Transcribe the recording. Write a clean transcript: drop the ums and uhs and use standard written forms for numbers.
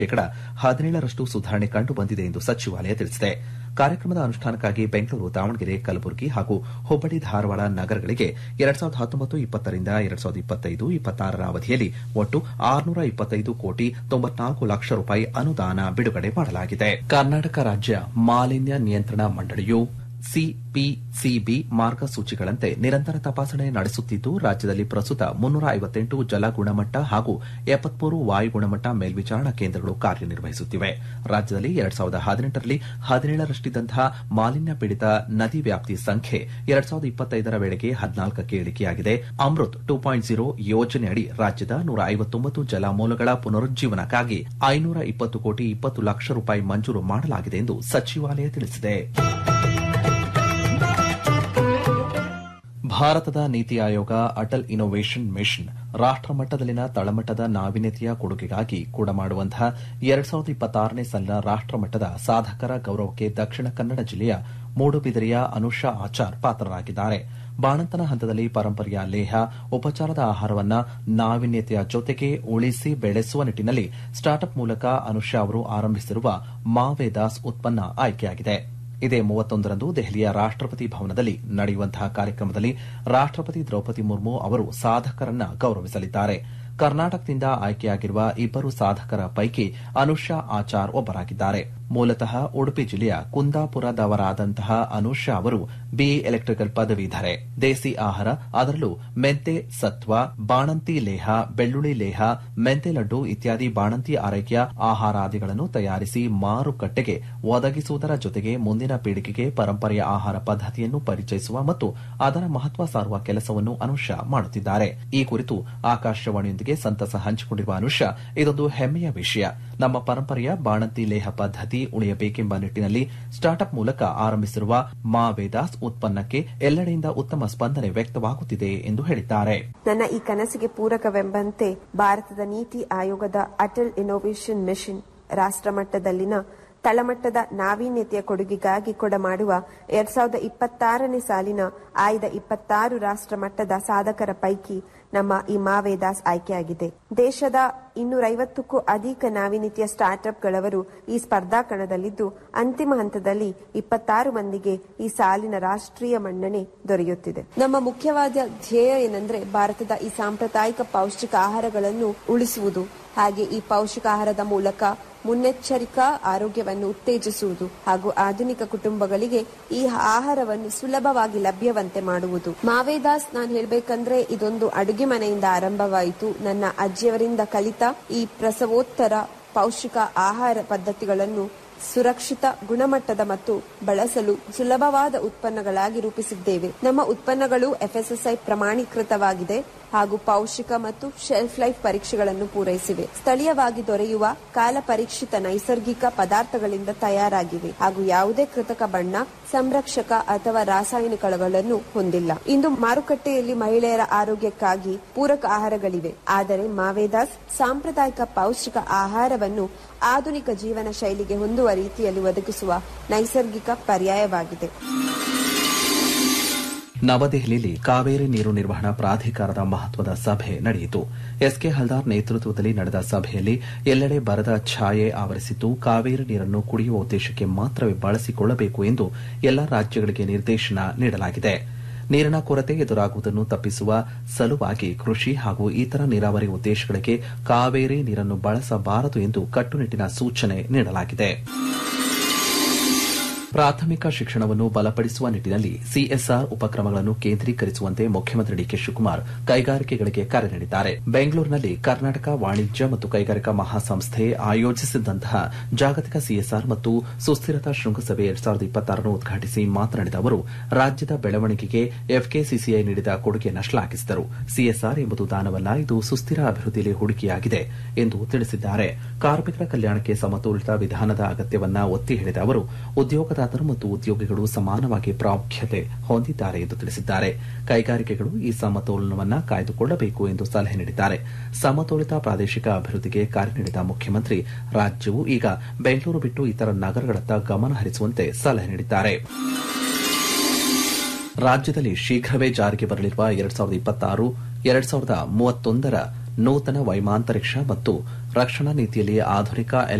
17% ಸುಧಾರಣೆ ಕಂಡು ಬಂದಿದೆ ಎಂದು ಸಚಿವಾಲಯ ತಿಳಿಸಿದೆ. ಕಾರ್ಯಕ್ರಮದ ಅನುಷ್ಠಾನಕ್ಕಾಗಿ ಬೆಂಗಳೂರು, ದಾವಣಗೆರೆ, ಕಲಬುರಗಿ ಹಾಗೂ ಹುಬ್ಬಳ್ಳಿ, ಧಾರವಾಡ ನಗರಗಳಿಗೆ 2019-20 ರಿಂದ 2025-26 ಅವಧಿಯಲ್ಲಿ ಒಟ್ಟು 625 ಕೋಟಿ 94 ಲಕ್ಷ ರೂಪಾಯಿ ಅನುದಾನ ಬಿಡುಗಡೆ ಮಾಡಲಾಗಿದೆ. ಕರ್ನಾಟಕ ರಾಜ್ಯ ಮಾಲಿನ್ಯ ನಿಯಂತ್ರಣ ಮಂಡಳಿಯು ಸಿಪಿಸಿಬಿ ಮಾರ್ಗಸೂಚಿಗಳಂತೆ ನಿರಂತರ ತಪಾಸಣೆ ನಡೆಸುತ್ತಿದ್ದು, ರಾಜ್ಯದಲ್ಲಿ ಪ್ರಸ್ತುತ 358 ಜಲ ಗುಣಮಟ್ಟ ಹಾಗೂ 73 ವಾಯು ಗುಣಮಟ್ಟ ಮೇಲ್ವಿಚಾರಣಾ ಕೇಂದ್ರಗಳು ಕಾರ್ಯನಿರ್ವಹಿಸುತ್ತಿವೆ. ರಾಜ್ಯದಲ್ಲಿ 2018ರಲ್ಲಿ 17ರಷ್ಟಿದ್ದಂತಹ ಮಾಲಿನ್ಯ ಪೀಡಿತ ನದಿ ವ್ಯಾಪ್ತಿ ಸಂಖ್ಯೆ 2025ರ ವೇಳೆಗೆ 14ಕ್ಕೆ ಇಳಿಕೆಯಾಗಿದೆ. ಅಮೃತ್ 2.0 ಯೋಜನೆಯಡಿ ರಾಜ್ಯದ 159 ಜಲಮೂಲಗಳ ಪುನರುಜ್ಜೀವನಕ್ಕಾಗಿ 520 ಕೋಟಿ 20 ಲಕ್ಷ ರೂಪಾಯಿ ಮಂಜೂರು ಮಾಡಲಾಗಿದೆ ಎಂದು ಸಚಿವಾಲಯ ತಿಳಿಸಿದೆ. ಭಾರತದ ನೀತಿ ಆಯೋಗ ಅಟಲ್ ಇನ್ನೋವೇಷನ್ ಮಿಷನ್ ರಾಷ್ಟಮಟ್ಟದಲ್ಲಿನ ತಳಮಟ್ಟದ ನಾವೀನ್ಯತೆಯ ಕೊಡುಗೆಗಾಗಿ ಕೊಡಮಾಡುವಂತಹ 2026ನೇ ಸಾಲಿನ ರಾಷ್ಟಮಟ್ಟದ ಸಾಧಕರ ಗೌರವಕ್ಕೆ ದಕ್ಷಿಣ ಕನ್ನಡ ಜಿಲ್ಲೆಯ ಮೂಡುಬಿದಿರೆಯ ಅನುಷಾ ಆಚಾರ್ ಪಾತ್ರರಾಗಿದ್ದಾರೆ. ಬಾಣಂತನ ಹಂತದಲ್ಲಿ ಪರಂಪರೆಯ ಲೇಹ ಉಪಚಾರದ ಆಹಾರವನ್ನ ನಾವೀನ್ಯತೆಯ ಜೊತೆಗೆ ಉಳಿಸಿ ಬೆಳೆಸುವ ನಿಟ್ಟಿನಲ್ಲಿ ಸ್ಟಾರ್ಟ್ಅಪ್ ಮೂಲಕ ಅನುಷಾ ಅವರು ಆರಂಭಿಸಿರುವ ಮಾವೇದಾಸ್ ಉತ್ಪನ್ನ ಆಯ್ಕೆಯಾಗಿದೆ. ಇದೇ 31ರಂದು ದೆಹಲಿಯ ರಾಷ್ಟಪತಿ ಭವನದಲ್ಲಿ ನಡೆಯುವಂತಹ ಕಾರ್ಯಕ್ರಮದಲ್ಲಿ ರಾಷ್ಟಪತಿ ದ್ರೌಪದಿ ಮುರ್ಮು ಅವರು ಸಾಧಕರನ್ನ ಗೌರವಿಸಲಿದ್ದಾರೆ. ಕರ್ನಾಟಕದಿಂದ ಆಯ್ಕೆಯಾಗಿರುವ ಇಬ್ಬರು ಸಾಧಕರ ಪೈಕಿ ಅನುಷಾ ಆಚಾರ್ ಒಬ್ಬರಾಗಿದ್ದಾರೆ. ಮೂಲತಃ ಉಡುಪಿ ಜಿಲ್ಲೆಯ ಕುಂದಾಪುರದವರಾದಂತಹ ಅನುಷಾ ಅವರು ಬಿಇ ಎಲೆಕ್ಟ್ರಿಕಲ್ ಪದವೀಧರೆ. ದೇಸಿ ಆಹಾರ, ಅದರಲ್ಲೂ ಮೆಂತೆ ಸತ್ವ, ಬಾಣಂತಿ ಲೇಹ, ಬೆಳ್ಳುಳ್ಳಿ ಲೇಹ, ಮೆಂತೆ ಲಡ್ಡು ಇತ್ಯಾದಿ ಬಾಣಂತಿ ಆರೈಕೆಯ ಆಹಾರಾದಿಗಳನ್ನು ತಯಾರಿಸಿ ಮಾರುಕಟ್ಟೆಗೆ ಒದಗಿಸುವುದರ ಜೊತೆಗೆ ಮುಂದಿನ ಪೀಳಿಗೆಗೆ ಪರಂಪರೆಯ ಆಹಾರ ಪದ್ಧತಿಯನ್ನು ಪರಿಚಯಿಸುವ ಮತ್ತು ಅದರ ಮಹತ್ವ ಸಾರುವ ಕೆಲಸವನ್ನು ಅನುಷಾ ಮಾಡುತ್ತಿದ್ದಾರೆ. ಈ ಕುರಿತು ಆಕಾಶವಾಣಿಯೊಂದಿಗೆ ಸಂತಸ ಹಂಚಿಕೊಂಡಿರುವ ಅನುಷಾ, ಇದೊಂದು ಹೆಮ್ಮೆಯ ವಿಷಯ. ನಮ್ಮ ಪರಂಪರೆಯ ಬಾಣಂತಿ ಲೇಹ ಪದ್ಧತಿ ಉಳಿಯಬೇಕೆಂಬ ನಿಟ್ಟಿನಲ್ಲಿ ಸ್ಟಾರ್ಟ್ಅಪ್ ಮೂಲಕ ಆರಂಭಿಸಿರುವ ಮಾವೇದಾಸ್ ಉತ್ಪನ್ನಕ್ಕೆ ಎಲ್ಲೆಡೆಯಿಂದ ಉತ್ತಮ ಸ್ಪಂದನೆ ವ್ಯಕ್ತವಾಗುತ್ತಿದೆ ಎಂದು ಹೇಳಿದ್ದಾರೆ. ನನ್ನ ಈ ಕನಸಿಗೆ ಪೂರಕವೆಂಬಂತೆ ಭಾರತದ ನೀತಿ ಆಯೋಗದ ಅಟಲ್ ಇನ್ನೋವೇಷನ್ ಮಿಷನ್ ರಾಷ್ಟ್ರಮಟ್ಟದಲ್ಲಿನ ತಳಮಟ್ಟದ ನಾವೀನ್ಯತೆಯ ಕೊಡುಗೆಗಾಗಿ ಕೊಡಮಾಡುವ 2026ನೇ ಸಾಲಿನ ಆಯ್ದ 26 ರಾಷ್ಟ್ರಮಟ್ಟದ ಸಾಧಕರ ಪೈಕಿ ನಮ್ಮ ಈ ಮಾವೇದಾಸ್ ಆಯ್ಕೆಯಾಗಿದೆ. ದೇಶದ 250ಕ್ಕೂ ಅಧಿಕ ನಾವೀನ್ಯತೆಯ ಸ್ಟಾರ್ಟ್ಅಪ್ಗಳವರು ಈ ಸ್ಪರ್ಧಾ ಕಣದಲ್ಲಿದ್ದು, ಅಂತಿಮ ಹಂತದಲ್ಲಿ 26 ಮಂದಿಗೆ ಈ ಸಾಲಿನ ರಾಷ್ಟ್ರೀಯ ಮನ್ನಣೆ ದೊರೆಯುತ್ತಿದೆ. ನಮ್ಮ ಮುಖ್ಯವಾದ ಧ್ಯೇಯ ಏನೆಂದರೆ ಭಾರತದ ಈ ಸಾಂಪ್ರದಾಯಿಕ ಪೌಷ್ಟಿಕ ಆಹಾರಗಳನ್ನು ಉಳಿಸುವುದು, ಹಾಗೆ ಈ ಪೌಷ್ಟಿಕ ಆಹಾರದ ಮೂಲಕ ಮುನ್ನೆಚ್ಚರಿಕಾ ಆರೋಗ್ಯವನ್ನು ಉತ್ತೇಜಿಸುವುದು ಹಾಗೂ ಆಧುನಿಕ ಕುಟುಂಬಗಳಿಗೆ ಈ ಆಹಾರವನ್ನು ಸುಲಭವಾಗಿ ಲಭ್ಯವಂತೆ ಮಾಡುವುದು. ಮಾವೇದಾಸ್ ನಾನು ಹೇಳಬೇಕಂದ್ರೆ ಇದೊಂದು ಅಡುಗೆ ಮನೆಯಿಂದ ಆರಂಭವಾಯಿತು. ನನ್ನ ಅಜ್ಜಿಯವರಿಂದ ಕಲಿತ ಈ ಪ್ರಸವೋತ್ತರ ಪೌಷ್ಟಿಕ ಆಹಾರ ಪದ್ಧತಿಗಳನ್ನು ಸುರಕ್ಷಿತ, ಗುಣಮಟ್ಟದ ಮತ್ತು ಬಳಸಲು ಸುಲಭವಾದ ಉತ್ಪನ್ನಗಳಾಗಿ ರೂಪಿಸಿದ್ದೇವೆ. ನಮ್ಮ ಉತ್ಪನ್ನಗಳು FSSAI ಪ್ರಮಾಣೀಕೃತವಾಗಿದೆ ಹಾಗೂ ಪೌಷ್ಟಿಕ ಮತ್ತು ಶೆಲ್ಫ್ ಲೈಫ್ ಪರೀಕ್ಷೆಗಳನ್ನು ಪೂರೈಸಿವೆ. ಸ್ಥಳೀಯವಾಗಿ ದೊರೆಯುವ ಕಾಲ ಪರೀಕ್ಷಿತ ನೈಸರ್ಗಿಕ ಪದಾರ್ಥಗಳಿಂದ ತಯಾರಾಗಿವೆ ಹಾಗೂ ಯಾವುದೇ ಕೃತಕ ಬಣ್ಣ, ಸಂರಕ್ಷಕ ಅಥವಾ ರಾಸಾಯನಿಕಗಳನ್ನು ಹೊಂದಿಲ್ಲ. ಇಂದು ಮಾರುಕಟ್ಟೆಯಲ್ಲಿ ಮಹಿಳೆಯರ ಆರೋಗ್ಯಕ್ಕಾಗಿ ಪೂರಕ ಆಹಾರಗಳಿವೆ, ಆದರೆ ಮಾವೇದಾಸ್ ಸಾಂಪ್ರದಾಯಿಕ ಪೌಷ್ಟಿಕ ಆಹಾರವನ್ನು ಆಧುನಿಕ ಜೀವನ ಶೈಲಿಗೆ ಹೊಂದುವ ರೀತಿಯಲ್ಲಿ ಒದಗಿಸುವ ನೈಸರ್ಗಿಕ ಪರ್ಯಾಯವಾಗಿದೆ. ನವದೆಹಲಿಯಲ್ಲಿ ಕಾವೇರಿ ನೀರು ನಿರ್ವಹಣಾ ಪ್ರಾಧಿಕಾರದ ಮಹತ್ವದ ಸಭೆ ನಡೆಯಿತು. ಎಸ್ಕೆ ಹಲ್ದಾರ್ ನೇತೃತ್ವದಲ್ಲಿ ನಡೆದ ಸಭೆಯಲ್ಲಿ ಎಲ್ಲೆಡೆ ಬರದ ಛಾಯೆ ಆವರಿಸಿದ್ದು, ಕಾವೇರಿ ನೀರನ್ನು ಕುಡಿಯುವ ಉದ್ದೇಶಕ್ಕೆ ಮಾತ್ರವೇ ಬಳಸಿಕೊಳ್ಳಬೇಕು ಎಂದು ಎಲ್ಲಾ ರಾಜ್ಯಗಳಿಗೆ ನಿರ್ದೇಶನ ನೀಡಲಾಗಿದೆ. ನೀರಿನ ಕೊರತೆ ಎದುರಾಗುವುದನ್ನು ತಪ್ಪಿಸುವ ಸಲುವಾಗಿ ಕೃಷಿ ಹಾಗೂ ಇತರ ನೀರಾವರಿ ಉದ್ದೇಶಗಳಿಗೆ ಕಾವೇರಿ ನೀರನ್ನು ಬಳಸಬಾರದು ಎಂದು ಕಟ್ಟುನಿಟ್ಟಿನ ಸೂಚನೆ ನೀಡಲಾಗಿದೆ. ಪ್ರಾಥಮಿಕ ಶಿಕ್ಷಣವನ್ನು ಬಲಪಡಿಸುವ ನಿಟ್ಟಿನಲ್ಲಿ ಸಿಎಸ್ಆರ್ ಉಪಕ್ರಮಗಳನ್ನು ಕೇಂದ್ರೀಕರಿಸುವಂತೆ ಮುಖ್ಯಮಂತ್ರಿ ಡಿಕೆ ಶಿವಕುಮಾರ್ ಕೈಗಾರಿಕೆಗಳಿಗೆ ಕರೆ ನೀಡಿದ್ದಾರೆ. ಬೆಂಗಳೂರಿನಲ್ಲಿ ಕರ್ನಾಟಕ ವಾಣಿಜ್ಯ ಮತ್ತು ಕೈಗಾರಿಕಾ ಮಹಾಸಂಸ್ಥೆ ಆಯೋಜಿಸಿದ್ದಂತಹ ಜಾಗತಿಕ ಸಿಎಸ್ಆರ್ ಮತ್ತು ಸುಸ್ಥಿರತಾ ಶೃಂಗಸಭೆ 2026 ಉದ್ಘಾಟಿಸಿ ಮಾತನಾಡಿದ ಅವರು, ರಾಜ್ಯದ ಬೆಳವಣಿಗೆಗೆ ಎಫ್ಕೆಸಿಸಿಐ ನೀಡಿದ ಕೊಡುಗೆಯನ್ನು ಶ್ಲಾಘಿಸಿದರು. ಸಿಎಸ್ಆರ್ ಎಂಬುದು ದಾನವಲ್ಲ, ಇದು ಸುಸ್ಥಿರ ಅಭಿವೃದ್ಧಿಯಲ್ಲಿ ಹೂಡಿಕೆಯಾಗಿದೆ ಎಂದು ತಿಳಿಸಿದ್ದಾರೆ. ಕಾರ್ಮಿಕರ ಕಲ್ಯಾಣಕ್ಕೆ ಸಮತೋಲಿತ ವಿಧಾನದ ಅಗತ್ಯವನ್ನ ಒತ್ತಿ ಹೇಳಿದ ಅವರು, ಉದ್ಯೋಗದಾತರು ಮತ್ತು ಉದ್ಯೋಗಿಗಳು ಸಮಾನವಾಗಿ ಪ್ರಾಮುಖ್ಯತೆ ಹೊಂದಿದ್ದಾರೆ ಎಂದು ತಿಳಿಸಿದ್ದಾರೆ. ಕೈಗಾರಿಕೆಗಳು ಈ ಸಮತೋಲನವನ್ನು ಕಾಯ್ದುಕೊಳ್ಳಬೇಕು ಎಂದು ಸಲಹೆ ನೀಡಿದ್ದಾರೆ. ಸಮತೋಲಿತ ಪ್ರಾದೇಶಿಕ ಅಭಿವೃದ್ಧಿಗೆ ಕರೆ ನೀಡಿದ ಮುಖ್ಯಮಂತ್ರಿ, ರಾಜ್ಯವು ಈಗ ಬೆಂಗಳೂರು ಬಿಟ್ಟು ಇತರ ನಗರಗಳತ್ತ ಗಮನ ಹರಿಸುವಂತೆ ಸಲಹೆ ನೀಡಿದ್ದಾರೆ. ರಾಜ್ಯದಲ್ಲಿ ಶೀಘ್ರವೇ ಜಾರಿಗೆ ಬರಲಿರುವ 2026-2031 ನೂತನ ವೈಮಾಂತರಿಕ್ಷ ಮತ್ತು ರಕ್ಷಣಾ ನೀತಿಯಲ್ಲಿ ಆಧುನಿಕ